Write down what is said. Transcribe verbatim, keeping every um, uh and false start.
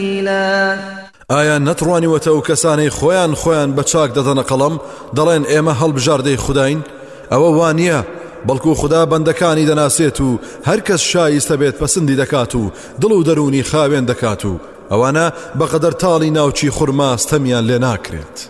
ئایا نەتڕوانیوەتە و کەسانەی خۆیان خۆیان بە چاک دەدەنە قەڵەم دەڵێن ئێمە هەڵبژاردەی خوداین؟ ئەوە وانە، بەڵکو خدا بەندەکانی دەناسێت و هەر کەس شایستە بێت پەسەندی دەکات و دڵ و دەرونی خاوێن دەکات و ئەوانە بەقەدەر تاڵی ناوچی خورما ستەمیان لێ ناکرێت.